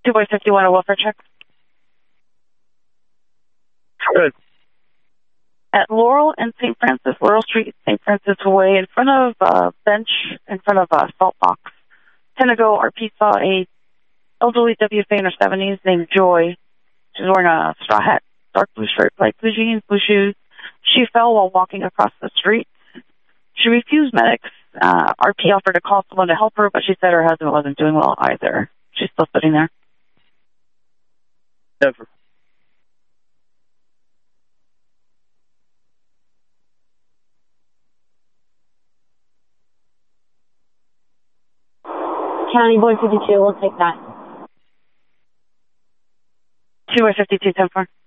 2 by 51, a welfare check. Good. At Laurel and St. Francis, Laurel Street, St. Francis Way, in front of a bench, in front of a salt box. 10 ago, RP saw a elderly WFA in her 70s named Joy. She's wearing a straw hat, dark blue shirt, light blue jeans, blue shoes. She fell while walking across the street. She refused medics. RP offered to call someone to help her, but she said her husband wasn't doing well either. She's still sitting there. Never. County Board 52, we'll take that. 2 by 52, 10-4.